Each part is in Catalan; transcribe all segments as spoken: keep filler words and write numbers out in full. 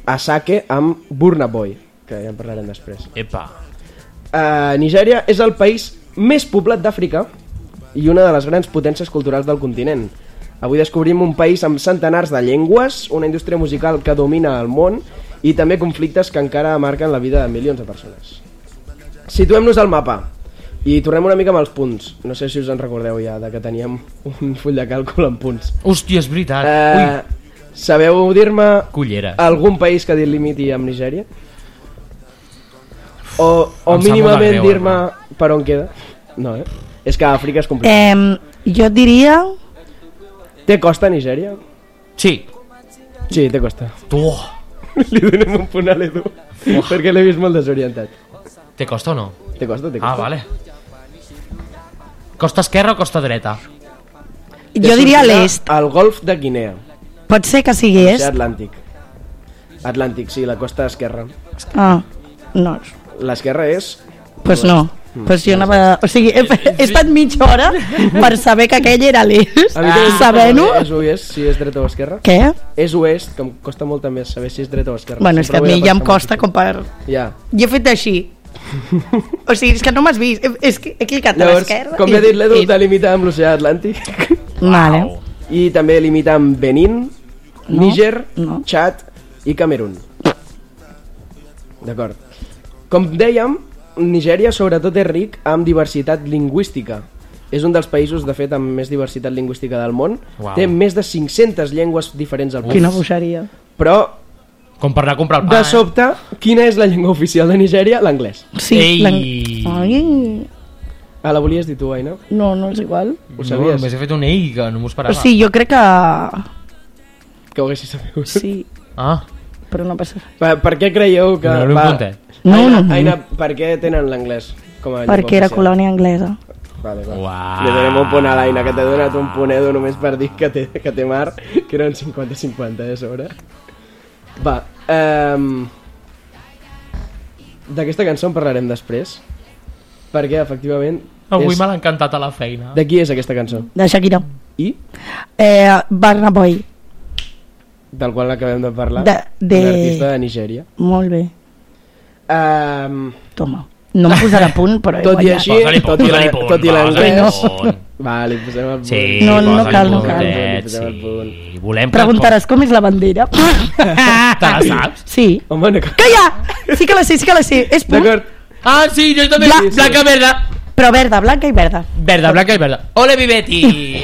a sake amb Burna Boy, que ja en parlarem després. Epa. Uh, Nigèria és el país més poblat d'Àfrica i una de les grans potències culturals del continent. Avui descobrim un país amb centenars de llengües, una indústria musical que domina el món i també conflictes que encara marquen la vida de milions de persones. Situem-nos al mapa i tornem una mica amb els punts. No sé si us en recordeu ja, de que teníem un full de càlcul amb punts. Hòstia, és veritat. Uh, sabeu dir-me Culleres. algun país que delimiti amb Nigèria? O, o Em sap mínimament molt de greu, dir-me per on queda? No, eh? És que Àfrica és complicat. Eh, jo diria... Té costa Nigèria? Sí. Sí, té costa. Tu. Li donem un punt a l'Edu, perquè l'he vist molt desorientat. Té costa o no? Té costa, té costa. Ah, vale. Costa esquerra o costa dreta? Jo diria l'est. Al golf de Guinea. Pot ser que sigui O sigui, est? Atlàntic. Atlàntic, sí, la costa esquerra. Ah, no. L'esquerra és... Pues no. Pues jo anava... O sigui, he, he estat mitja hora per saber que aquell era l'est. A mi també em Sabent-ho... És oest, si és dreta o esquerra. Què? És oest, que em costa molt més saber si és dreta o esquerra. Bueno, és que a Sempre mi vull ja em aparcar costa molt. com per... Ja. Jo he fet així. O sigui, és que no m'has vist. He- És que he clicat a Llavors, l'esquerra. com ja he dit, l'Edu i- delimita amb l'oceà Atlàntic. Vale. I també limita amb Benín, No, Níger, no. Txad i Camerún. D'acord. Com dèiem, Nigèria sobretot és ric amb diversitat lingüística. És un dels països, de fet, amb més diversitat lingüística del món. Uau. Té més de cinc-centes llengües diferents al país. Quina boixeria. Però, Com per anar a comprar el pa, de sobte, quina és la llengua oficial de Nigèria? L'anglès. Sí. Ei. l'ang- Ai, Ah, la volies dir tu, Aina? no, no és igual. Ho No, sabies? només he fet un ei, que no m'ho esperava. O sigui, jo crec que... Que ho haguessis sabut. Sí, Ah, però no passa res. Per, per què creieu que... Donaré un puntet. No, Aina, no, no. Aina, per què tenen l'anglès com a llengua Perquè era oficial? colònia anglesa. Vale, vale. Uau. Li donem un punt a l'Aina, que t'he donat un punt, Edu, només per dir que té, que té mar, que eren cinquanta cinquanta, eh, a sobre. Va, um, d'aquesta cançó en parlarem després, perquè, efectivament... Avui és... me l'ha encantat a la feina. De qui és aquesta cançó? De Shakira. I? Eh, Burna Boy. Del qual acabem de parlar. De- de- Un artista de Nigèria. Molt bé. Um, Toma. No em posarà punt, però tot i igual ja. així, Posa-li punt, tot i la- posa-li punt, tot i posa-li l'anglès... punt. Va, li posem el punt. Sí, No, no posa-li cal, no puntet, cal. Li posem el Sí. punt. Volem que... Preguntaràs com és la bandera. Te la saps? Sí. Home, no... Calla! Sí que la sé, sí que la sé. És punt, D'acord. Ah, sí, jo també. Bla- Blanca, verda. però verda, blanca i verda. Verda, blanca i verda. Ole, Vivetti!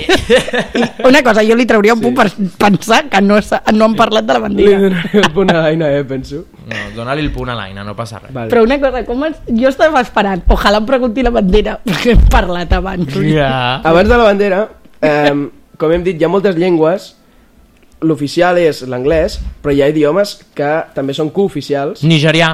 Una cosa, jo li trauria un punt per pensar que no, s'ha- no han parlat de la Li bandera. donaré el punt a l'Aina, eh, penso. No, dona-li el punt a l'Aina, no passa res. Vale. Però una cosa, com es... jo estava esperant, ojalà em pregunti la bandera, perquè hem parlat abans. Ja. Abans de la bandera, eh, com hem dit, hi ha moltes llengües. L'oficial és l'anglès, però hi ha idiomes que també són cooficials. Nigerià.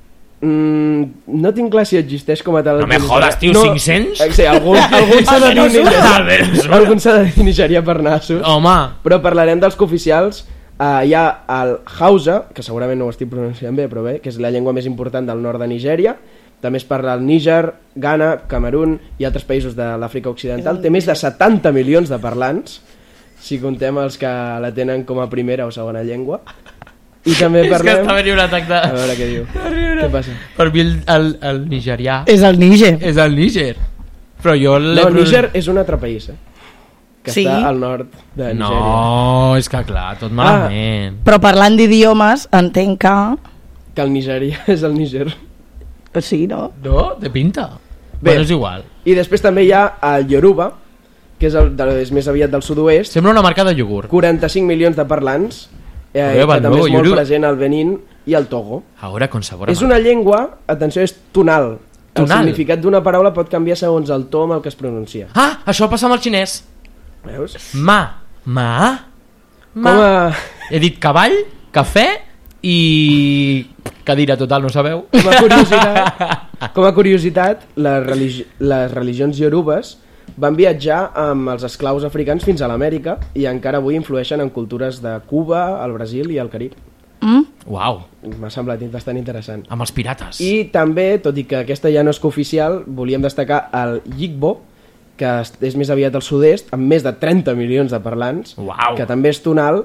Mm, no tinc clar si existeix com a tal. No me jodas, tio, cinc-cents? Eh, Sí, algun, algun s'ha de dir A Nigèria. Veneçuela. Algun s'ha de dir Nigèria per nassos. Home, Però parlarem dels cooficials. Uh, hi ha el Hausa, que segurament no ho estic pronunciant bé, però bé, que és la llengua més important del nord de Nigèria. També es parla al Níger, Ghana, Camerún i altres països de l'Àfrica Occidental. Té més de setanta milions de parlants, si contem els que la tenen com a primera o segona llengua. I també és que parlem... està venint un atac de... A veure què diu. Què passa? Per mi el, el, el nigerià És el Níger. és el Níger. Però jo l'he... No, pronun- Níger és un altre país, eh? Que Sí? està al nord de Nigèria. No, és que clar, tot malament. Però parlant d'idiomes, entenc que... Que el Nigèria és el Níger. Sí, no? No, de pinta. Bé. Bueno, és igual. I després també hi ha el Yoruba, que és, el, de, és més aviat del sud-oest. Sembla una marca de iogurt. quaranta-cinc milions de parlants, eh, Oye, que van també luego, és molt Yoruba. present al Benín i al Togo. Ahora con sabor a És mar. una llengua, atenció, és tonal. El Tonal? significat d'una paraula pot canviar segons el to amb el que es pronuncia. Ah, això passa amb el xinès. Veus? Ma. Ma. Ma. Com a, He dit cavall, cafè i... cadira total, no sabeu? com a curiositat, com a curiositat les, religi les religions iorubes van viatjar amb els esclaus africans fins a l'Amèrica i encara avui influeixen en cultures de Cuba, el Brasil i el Carib. Mm? Uau, M'ha semblat bastant interessant. amb els pirates. I també, tot i que aquesta ja no és cooficial, volíem destacar el Yigbo, que és més aviat al sud-est, amb més de trenta milions de parlants, Uau. que també és tonal,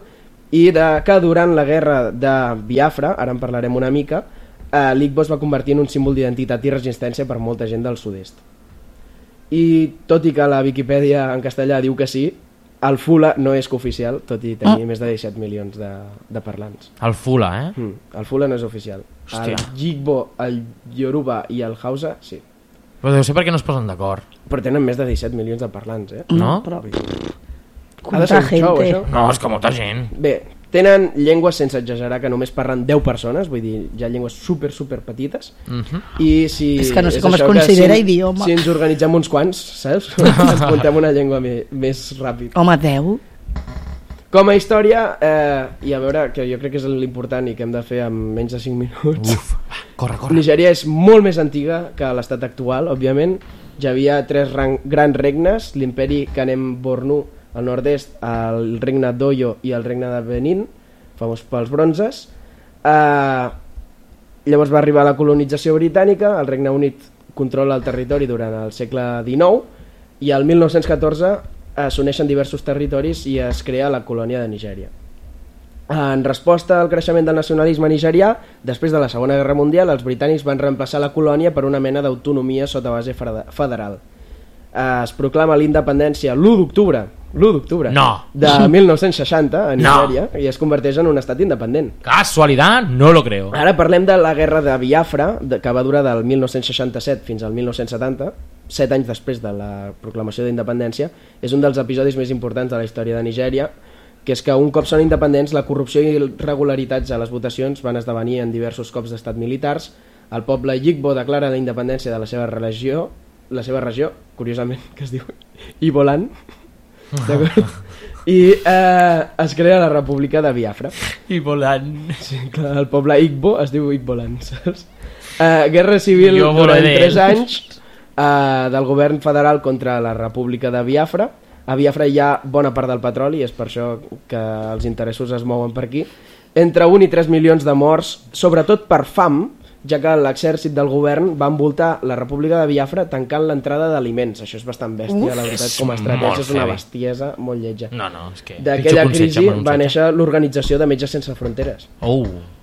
i de que durant la guerra de Biafra, ara en parlarem una mica, eh, l'Igbo es va convertir en un símbol d'identitat i resistència per molta gent del sud-est. I tot i que la Viquipèdia en castellà diu que sí, el Fula no és cooficial, tot i tenir oh. més de disset milions de, de parlants. El Fula, eh? Mm, el Fula no és oficial. Hòstia. El Igbo, el Yoruba i el Hausa, sí. Però deu ser perquè no es posen d'acord. Però tenen més de disset milions de parlants, eh? No? Però... Ha de ser un xou, això? No, és que molta gent. Bé, tenen llengües, sense exagerar, que només parlen deu persones, vull dir, hi ha llengües super, super petites, Uh-huh. i si... És que no sé és com es això que considera si, idioma. Si ens organitzem uns quants, saps? Ens contem una llengua més, més ràpid. Home, deu? Com a història, eh, i a veure, que jo crec que és l'important i que hem de fer en menys de cinc minuts. Uf, va, corre, corre. Nigèria és molt més antiga que l'estat actual, òbviament. Ja havia tres rang, grans regnes, l'imperi Kanem-Bornu al nord-est, el regne d'Oyo i el regne de Benin, famós pels bronzes. Eh, llavors va arribar la colonització britànica, el Regne Unit controla el territori durant el segle dinou i el mil nou-cents catorze eh, s'uneixen diversos territoris i es crea la colònia de Nigèria. En resposta al creixement del nacionalisme nigerià, després de la Segona Guerra Mundial, els britànics van reemplaçar la colònia per una mena d'autonomia sota base federal. Eh, es proclama la independència l'u d'octubre l'u d'octubre no. de mil nou-cents seixanta a Nigèria no. i es converteix en un estat independent. Casualitat? No lo creo. Ara parlem de la guerra de Biafra, de, que va durar del mil nou-cents seixanta-set fins al mil nou-cents setanta, set anys després de la proclamació d'independència. És un dels episodis més importants de la història de Nigèria, que és que un cop són independents, la corrupció i irregularitats a les votacions van esdevenir en diversos cops d'estat militars. El poble Igbo declara la independència de la seva religió, la seva regió, curiosament, que es diu Iboland, i eh, es crea la República de Biafra. Iboland. Sí, clar, el poble Igbo es diu Igboland, saps? Eh, guerra civil Jo durant volaré. tres anys eh, del govern federal contra la República de Biafra. A Biafra hi ha bona part del petroli, és per això que els interessos es mouen per aquí. Entre un i tres milions de morts, sobretot per fam, ja que l'exèrcit del govern va envoltar la República de Biafra tancant l'entrada d'aliments. Això és bastant bèstia, la veritat, com a estratègia és una bestiesa molt lletja. No, no, és que... D'aquella crisi va néixer l'Organització de Metges Sense Fronteres. Oh.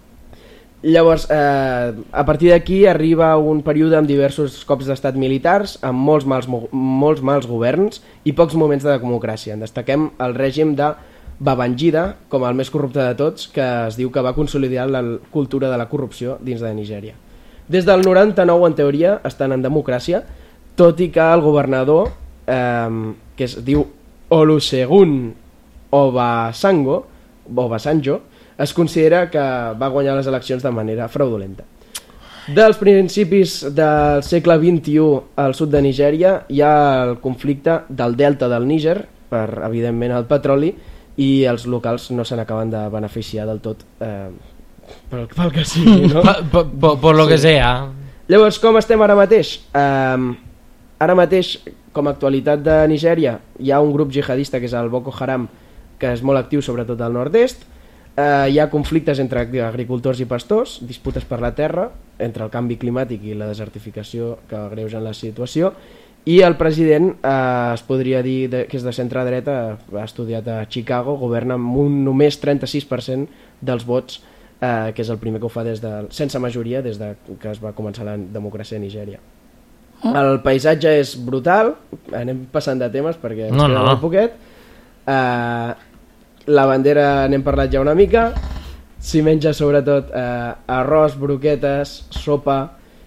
Llavors, eh, a partir d'aquí arriba un període amb diversos cops d'estat militars, amb molts mals, molts mals governs i pocs moments de democràcia. En destaquem el règim de Babangida com el més corrupte de tots, que es diu que va consolidar la cultura de la corrupció dins de Nigèria. Des del noranta-nou, en teoria, estan en democràcia, tot i que el governador, eh, que es diu Olusegun Obasanjo, Obasanjo, es considera que va guanyar les eleccions de manera fraudulenta. Dels principis del segle vint-i-u al sud de Nigèria hi ha el conflicte del delta del Níger, per evidentment el petroli, i els locals no se n'acaben de beneficiar del tot, eh, pel, pel que sigui, no? Por, por, por lo sí. que sea. Llavors, com estem ara mateix? Eh, ara mateix, com a actualitat de Nigèria, hi ha un grup jihadista que és el Boko Haram, que és molt actiu sobretot al nord-est. Uh, hi ha conflictes entre agricultors i pastors, disputes per la terra, entre el canvi climàtic i la desertificació que agreugen la situació, i el president, uh, es podria dir de, que és de centre-dreta, ha estudiat a Chicago, governa amb un només trenta-sis per cent dels vots, uh, que és el primer que ho fa des de, sense majoria des de que es va començar la democràcia a Nigèria. El paisatge és brutal, anem passant de temes perquè no, no. un poquet. Uh, La bandera n'hem parlat ja una mica, s'hi menja sobretot eh, arròs, broquetes, sopa,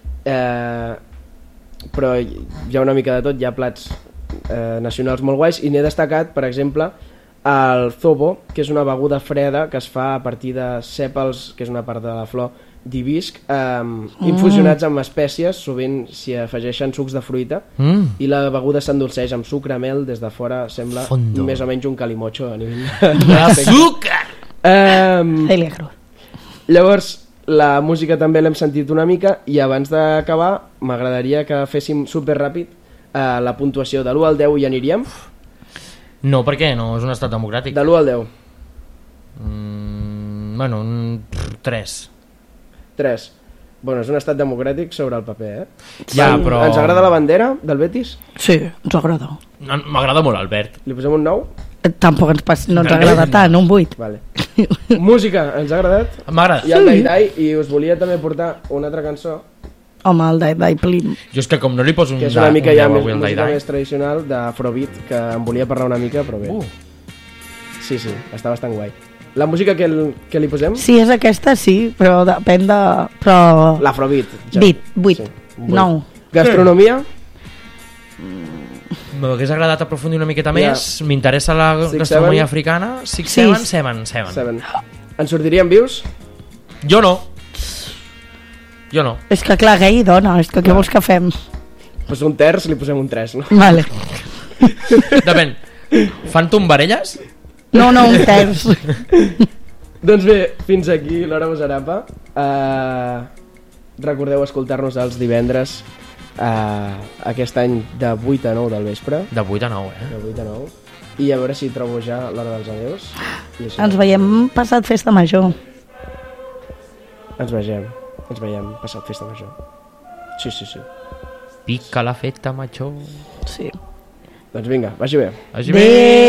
eh, però hi ha una mica de tot, hi ha plats eh, nacionals molt guais, i n'he destacat, per exemple, el zobo, que és una beguda freda que es fa a partir de sèpals, que és una part de la flor d'hibisc, eh, mm. infusionats amb espècies, sovint s'hi afegeixen sucs de fruita, mm. i la beguda s'endolceix amb sucre, mel, des de fora sembla Fondo. Més o menys un calimocho a nivell d'azúcar. eh, llavors la música també l'hem sentit una mica, i abans d'acabar m'agradaria que féssim super ràpid eh, la puntuació de l'u al deu. I aniríem? No, per què? No és un estat democràtic. De l'u al deu. mm, bueno, un tres. tres. Bueno, és un estat democràtic sobre el paper, eh? Ja, Van, però... Ens agrada la bandera del Betis? Sí, ens agrada. M'agrada molt, Albert. Li posem un nou? Eh, tampoc ens pas... no ens agrada tant, un vuit. Vale. Música, ens ha agradat. M'agrada. I el Dai Dai, i us volia també portar una altra cançó, Home, el Dai Dai Plim. Jo és que com no li poso un, que és una da- mica un ja deu més, avui al música Dai-Dai. més tradicional d'Afrobeat, que em volia parlar una mica, però bé. Uh, Sí, sí, està bastant guai. La música que, el, que li posem? Sí, és aquesta, sí, però depèn de... Però... L'Afrobeat. ja. Beat, vuit, vuit. nou. Gastronomia? m'hagués agradat aprofundir una miqueta Ja. més. M'interessa la Six, gastronomia seven. africana. Six, Sis. seven, seven, seven. Seven. En sortiríem vius? Jo no. Jo no. És que clar, gai i dona, és que què vols que fem? Pues un terç li posem un tres, no? Vale. Depèn. Fan tombarelles? No, no, un terç. Doncs bé, fins aquí l'Hora Bosarapa. Uh, recordeu escoltar-nos els divendres uh, aquest any de vuit a nou del vespre. De vuit a nou, eh? De vuit a nou. I a veure si trobo ja l'hora dels adeus. I així Ens veiem passat festa major. Ens vegem. Ens veiem passat festa major. Sí, sí, sí. Pica la feta, macho. Sí. Doncs vinga, vagi bé. Hagi Adéu.